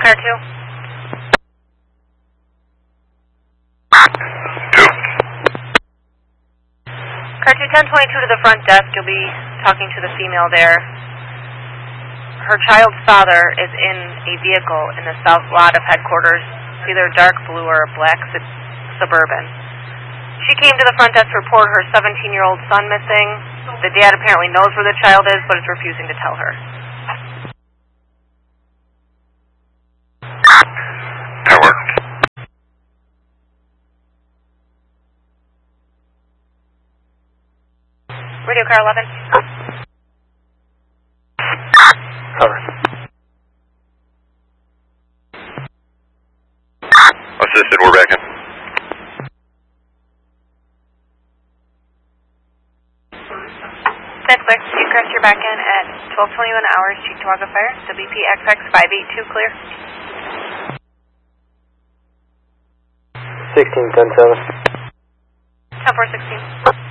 Car 2. 2. Car 2, 1022 to the front desk. You'll be talking to the female there. Her child's father is in a vehicle in the south lot of headquarters. It's either dark blue or a black Suburban. She came to the front desk to report her 17-year-old son missing. The dad apparently knows where the child is, but is refusing to tell her. Tower. Radio car 11. Cover. Assisted, we're back in. That's clear. Seacrest, you're back in at 1221 hours, Cheektowaga Fire. WPXX 582, clear. 16, 10-7. 10-4-16.